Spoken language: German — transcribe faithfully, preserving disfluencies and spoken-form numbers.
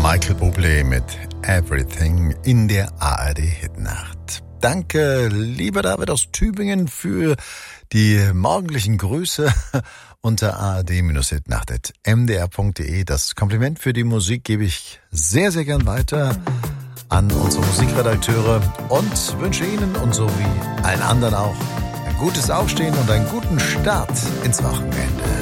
Michael Bublé mit Everything in der A R D-Hitnacht. Danke, lieber David aus Tübingen, für die morgendlichen Grüße unter a r d hitnacht punkt m d r punkt d e. Das Kompliment für die Musik gebe ich sehr, sehr gern weiter an unsere Musikredakteure und wünsche Ihnen und so wie allen anderen auch ein gutes Aufstehen und einen guten Start ins Wochenende.